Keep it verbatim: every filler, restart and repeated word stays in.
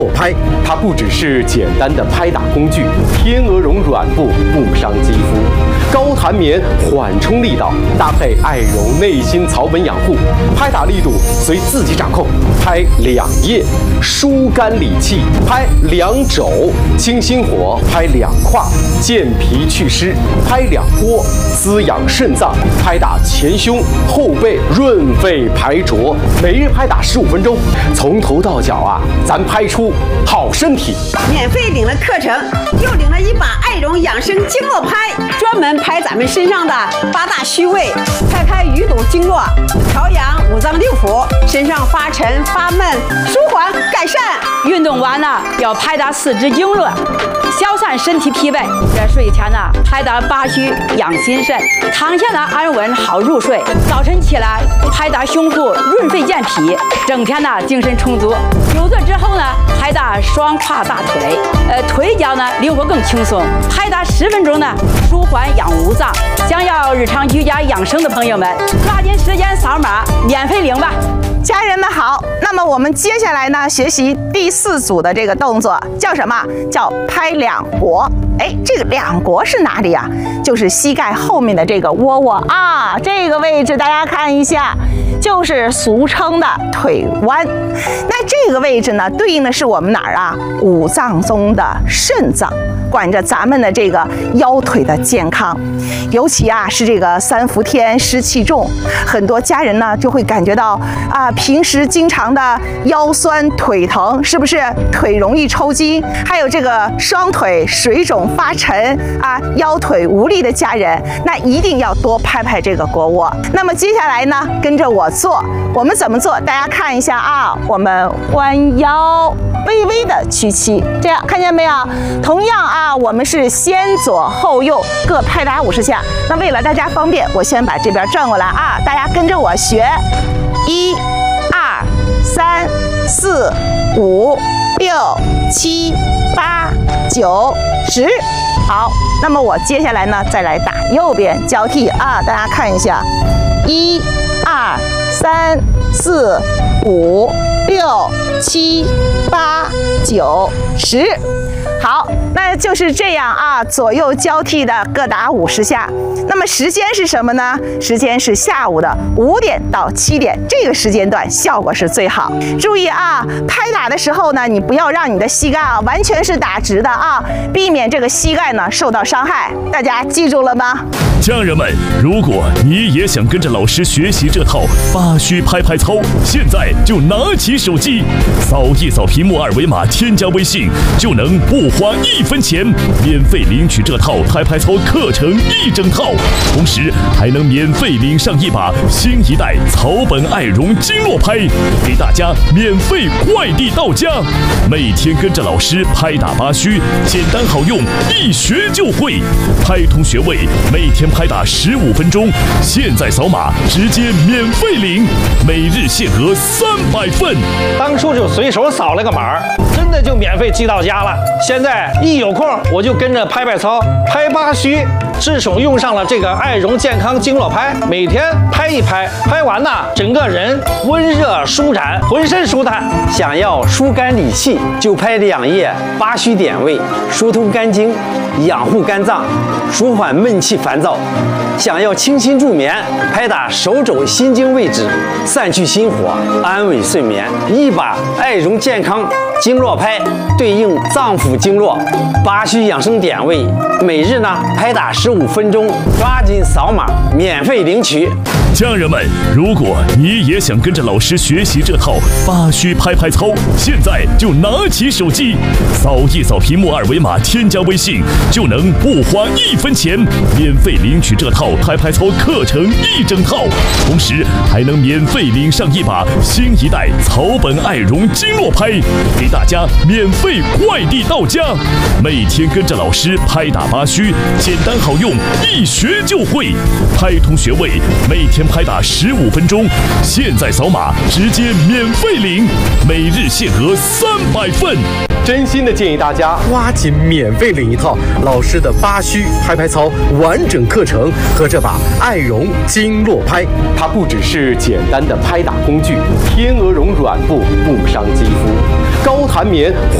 拍，它不只是简单的拍打工具，天鹅绒软布不伤肌肤，高弹棉缓冲力道，搭配爱绒内心草本养护，拍打力度随自己掌控。拍两腋，疏肝理气；拍两肘，清心火；拍两胯，健脾祛湿；拍两波，滋养肾脏；拍打前胸、后背，润肺排浊。每日拍打十五分钟，从头到脚啊，咱拍出好身体。 免费领了课程，又领了一把爱绒养生经络拍，专门拍咱们身上的八大虚位，拍拍淤堵经络，调养五脏六腑，身上发沉发闷，舒缓改善。 运动完呢，要拍打四肢经络，消散身体疲惫。这睡前呢，拍打八虚养心肾，躺下呢安稳好入睡。早晨起来拍打胸腹润肺健脾，整天呢精神充足。久坐之后呢，拍打双胯大腿，呃腿脚呢灵活更轻松。拍打十分钟呢，舒缓养五脏。想要日常居家养生的朋友们，抓紧时间扫码免费领吧。 家人们好，那么我们接下来呢，学习第四组的这个动作叫什么？叫拍两国。哎，这个两国是哪里啊？就是膝盖后面的这个窝窝啊，这个位置大家看一下，就是俗称的腿弯。那这个位置呢，对应的是我们哪儿啊？五脏中的肾脏，管着咱们的这个腰腿的健康。尤其啊，是这个三伏天湿气重，很多家人呢就会感觉到啊，平时经常的腰酸腿疼，是不是腿容易抽筋？还有这个双腿水肿发沉啊，腰腿无力的家人，那一定要多拍拍这个腘窝。那么接下来呢，跟着我做，我们怎么做？大家看一下啊，我们弯腰，微微的屈膝，这样看见没有？同样啊，我们是先左后右各拍打五十下。那为了大家方便，我先把这边转过来啊，大家跟着我学，一、二、三、四、五、六、七、八、九、十。好，那么我接下来呢，再来打右边交替啊，大家看一下，一、二、三、四、五、六、七、八、九、十。好，那就是这样啊，左右交替的各打五十下。那么时间是什么呢？时间是下午的五点到七点，这个时间段效果是最好。注意啊，拍打的时候呢，你不要让你的膝盖啊完全是打直的啊，避免这个膝盖呢受到伤害。大家记住了吗？ 家人们，如果你也想跟着老师学习这套八虚拍拍操，现在就拿起手机，扫一扫屏幕二维码，添加微信，就能不花一分钱免费领取这套拍拍操课程一整套，同时还能免费领上一把新一代草本爱绒经络拍，给大家免费快递到家。每天跟着老师拍打八虚，简单好用，一学就会。拍通穴位，每天拍打十五分钟，现在扫码直接免费领，每日限额三百份。 当初就随手扫了个码，真的就免费寄到家了。现在一有空我就跟着拍拍操，拍八虚，自从用上了这个爱绒健康经络拍，每天拍一拍，拍完呐，整个人温热舒展，浑身舒坦。 想要疏肝理气，就拍两腋八虚点位，疏通肝经，养护肝脏，舒缓闷气烦躁。想要清心助眠，拍打手肘心经位置，散去心火，安稳睡眠。一把爱绒健康经络拍对应脏腑经络八虚养生点位，每日呢拍打十五分钟，抓紧扫码免费领取。 家人们，如果你也想跟着老师学习这套八虚拍拍操，现在就拿起手机，扫一扫屏幕二维码，添加微信，就能不花一分钱免费领取这套拍拍操课程一整套，同时还能免费领上一把新一代草本爱绒经络拍，给大家免费快递到家。每天跟着老师拍打八虚，简单好用，一学就会。拍通穴位，每天天拍打十五分钟，现在扫码直接免费领，每日限额三百份。 真心的建议大家抓紧免费领一套老师的八虚拍拍操完整课程和这把爱绒经络拍，它不只是简单的拍打工具，天鹅绒软布不伤肌肤，高弹棉。